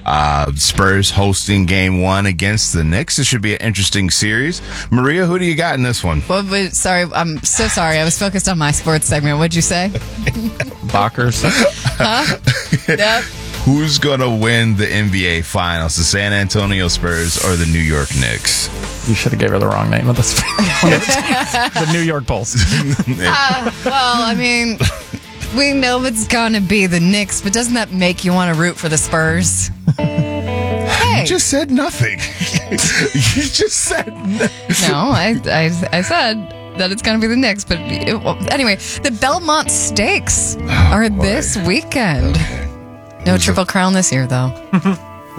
Spurs hosting game 1 against the Knicks. This should be an interesting series. Maria, who do you got in this one? Well, sorry, I'm so sorry. I was focused on my sports segment. What'd you say? Bakers. Huh? Yep. Who's going to win the NBA Finals, the San Antonio Spurs or the New York Knicks? You should have gave her the wrong name of this. The New York Bulls. Well, I mean, we know it's going to be the Knicks, but doesn't that make you want to root for the Spurs? Hey. You just said nothing. You just said nothing. No, I said that it's going to be the Knicks, but anyway, the Belmont Stakes are this weekend. No Triple Crown this year, though.